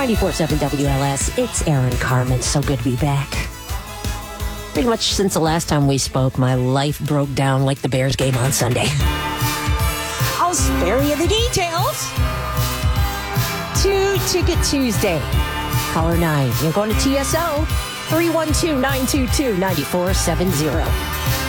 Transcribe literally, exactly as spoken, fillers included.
ninety-four point seven W L S. It's Aaron Carmen. So good to be back. Pretty much since the last time we spoke, my life broke down like the Bears game on Sunday. I'll spare you the details. Two Ticket Tuesday. Caller nine. You're going to T S O. three one two, nine two two, nine four seven zero.